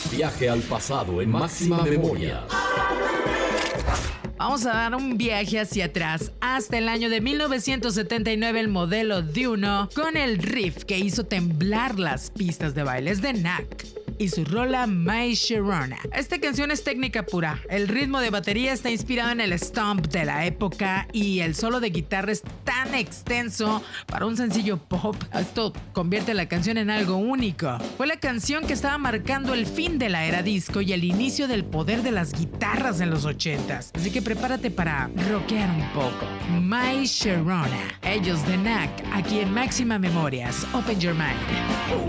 Viaje al pasado en máxima memoria. Vamos a dar un viaje hacia atrás, hasta el año de 1979, el modelo D1 con el riff que hizo temblar las pistas de bailes de Knack y su rola My Sharona. Esta canción es técnica pura. El ritmo de batería está inspirado en el stomp de la época y el solo de guitarra es tan extenso para un sencillo pop. Esto convierte la canción en algo único. Fue la canción que estaba marcando el fin de la era disco y el inicio del poder de las guitarras en los 80s. Así que prepárate para rockear un poco. My Sharona. Ellos de Knack, aquí en Máxima Memorias. Open Your Mind.